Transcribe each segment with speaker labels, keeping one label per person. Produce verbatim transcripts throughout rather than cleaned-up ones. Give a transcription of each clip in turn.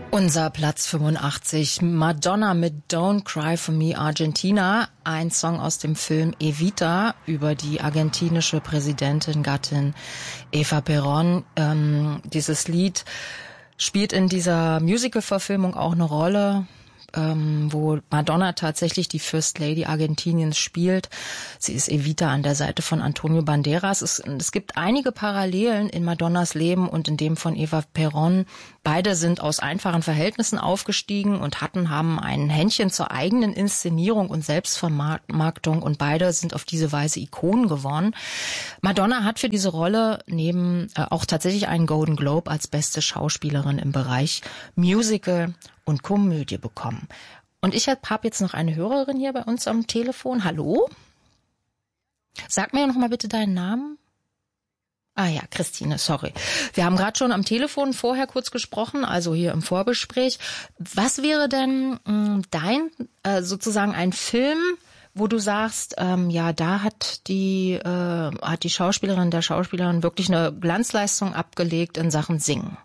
Speaker 1: Unser Platz fünfundachtzig, Madonna mit Don't Cry for Me Argentina, ein Song aus dem Film Evita über die argentinische Präsidentin, Gattin Eva Perón. Ähm, dieses Lied spielt in dieser Musical-Verfilmung auch eine Rolle, ähm, wo Madonna tatsächlich die First Lady Argentiniens spielt. Sie ist Evita an der Seite von Antonio Banderas. Es, es gibt einige Parallelen in Madonnas Leben und in dem von Eva Perón. Beide sind aus einfachen Verhältnissen aufgestiegen und hatten, haben ein Händchen zur eigenen Inszenierung und Selbstvermarktung und beide sind auf diese Weise Ikonen geworden. Madonna hat für diese Rolle neben äh, auch tatsächlich einen Golden Globe als beste Schauspielerin im Bereich Musical und Komödie bekommen. Und ich habe jetzt noch eine Hörerin hier bei uns am Telefon. Hallo? Sag mir noch mal bitte deinen Namen. Ah ja, Christine, sorry. Wir haben gerade schon am Telefon vorher kurz gesprochen, also hier im Vorgespräch. Was wäre denn mh, dein, äh, sozusagen ein Film, wo du sagst, ähm, ja, da hat die, äh, hat die Schauspielerin, der Schauspielerin wirklich eine Glanzleistung abgelegt in Sachen Singen?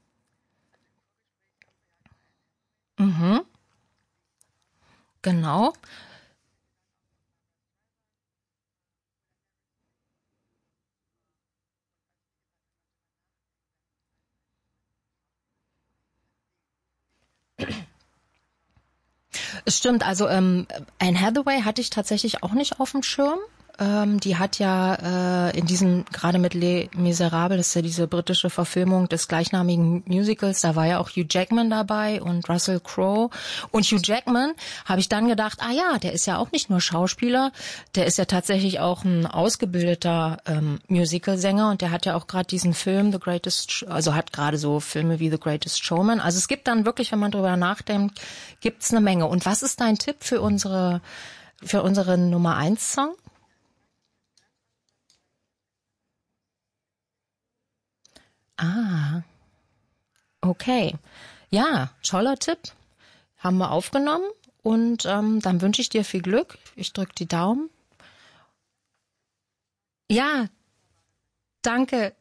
Speaker 1: Mhm. Genau. Es stimmt, also ähm, Anne Hathaway hatte ich tatsächlich auch nicht auf dem Schirm. Ähm, die hat ja äh, in diesem, gerade mit Les Miserables, das ist ja diese britische Verfilmung des gleichnamigen Musicals, da war ja auch Hugh Jackman dabei und Russell Crowe. Und Hugh Jackman, habe ich dann gedacht, ah ja, der ist ja auch nicht nur Schauspieler, der ist ja tatsächlich auch ein ausgebildeter ähm, Musicalsänger und der hat ja auch gerade diesen Film The Greatest, also hat gerade so Filme wie The Greatest Showman. Also es gibt dann wirklich, wenn man drüber nachdenkt, gibt's eine Menge. Und was ist dein Tipp für unsere für unseren Nummer eins Song? Ah, okay. Ja, toller Tipp. Haben wir aufgenommen und ähm, dann wünsche ich dir viel Glück. Ich drücke die Daumen. Ja, danke.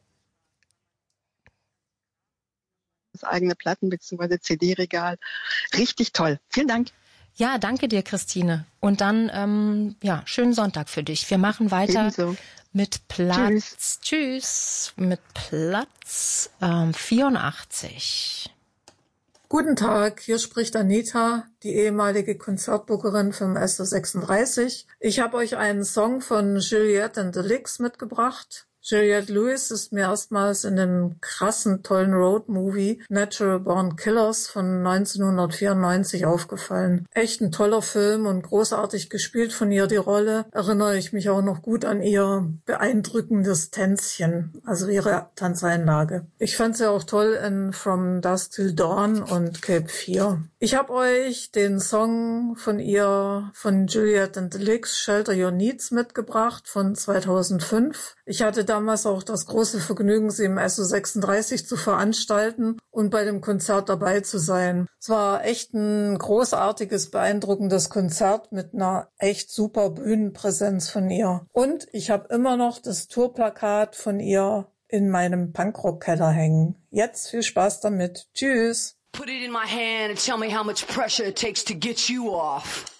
Speaker 2: Das eigene Platten- bzw. C D-Regal. Richtig toll. Vielen Dank.
Speaker 1: Ja, danke dir, Christine. Und dann, ähm, ja, schönen Sonntag für dich. Wir machen weiter
Speaker 2: Ebenso.
Speaker 1: mit Platz,
Speaker 2: Tschüss.
Speaker 1: tschüss, mit Platz ähm, vierundachtzig.
Speaker 3: Guten Tag, hier spricht Anita, die ehemalige Konzertbookerin vom S O sechsunddreißig. Ich habe euch einen Song von Juliette and the Licks mitgebracht. Juliette Lewis ist mir erstmals in dem krassen, tollen Road-Movie Natural Born Killers von neunzehnhundertvierundneunzig aufgefallen. Echt ein toller Film und großartig gespielt von ihr die Rolle. Erinnere ich mich auch noch gut an ihr beeindruckendes Tänzchen, also ihre Tanzeinlage. Ich fand sie auch toll in From Dusk Till Dawn und Cape Fear. Ich habe euch den Song von ihr, von Juliette and the Licks, Shelter Your Needs mitgebracht von zweitausendfünf. Ich hatte damals auch das große Vergnügen, sie im S O sechsunddreißig zu veranstalten und bei dem Konzert dabei zu sein. Es war echt ein großartiges, beeindruckendes Konzert mit einer echt super Bühnenpräsenz von ihr. Und ich habe immer noch das Tourplakat von ihr in meinem Punkrock-Keller hängen. Jetzt viel Spaß damit. Tschüss.
Speaker 4: Put it in my hand and tell me how much pressure it takes to get you off.